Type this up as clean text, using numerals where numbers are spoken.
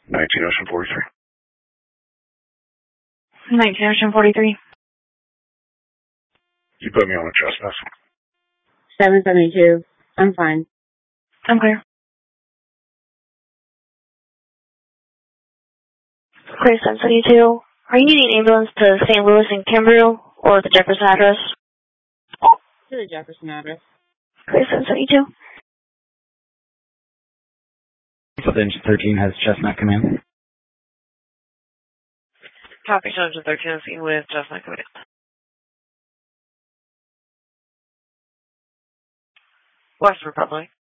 19 Ocean 43. 19 Ocean 43. You put me on a trespass. 772. I'm fine. I'm clear. Clear 772. Are you needing an ambulance to St. Louis and Camboriú or the Jefferson address? To the Jefferson address. Clear 772. Engine 13 has Chestnut Command. Copy, Engine 13 is seen with Chestnut Command. West Republic.